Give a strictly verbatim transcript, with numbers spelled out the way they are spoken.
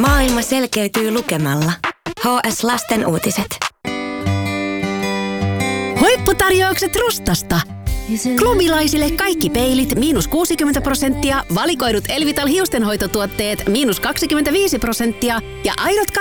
Maailma selkeytyy lukemalla. H S Lasten uutiset. Huipputarjoukset Rustasta. Klubilaisille kaikki peilit miinus kuusikymmentä prosenttia, valikoidut Elvital hiustenhoitotuotteet miinus kaksikymmentäviisi prosenttia ja aidot